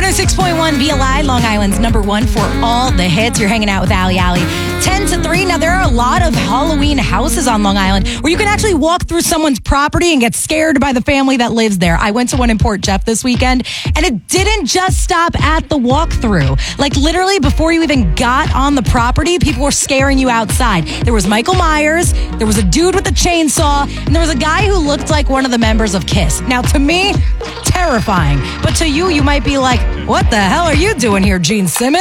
106.1 VLI, Long Island's number one for all the hits. You're hanging out with Ali. 10 to 3. Now, there are a lot of Halloween houses on Long Island where you can actually walk through someone's property and get scared by the family that lives there. I went to one in Port Jeff this weekend, and it didn't just stop at the walkthrough. Like, literally, before you even got on the property, people were scaring you outside. There was Michael Myers, there was a dude with a chainsaw, and there was a guy who looked like one of the members of KISS. Now, to me, terrifying. But to you, you might be like, what the hell are you doing here, Gene Simmons?